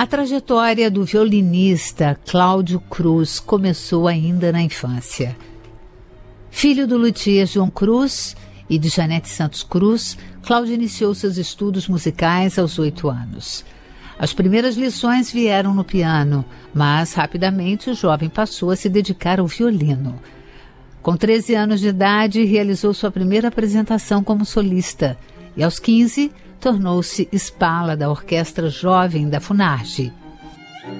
A trajetória do violinista Cláudio Cruz começou ainda na infância. Filho do luthier João Cruz e de Janete Santos Cruz, Cláudio iniciou seus estudos musicais aos 8 anos. As primeiras lições vieram no piano, mas rapidamente o jovem passou a se dedicar ao violino. Com 13 anos de idade, realizou sua primeira apresentação como solista e, aos 15, tornou-se espala da Orquestra Jovem da FUNARGE.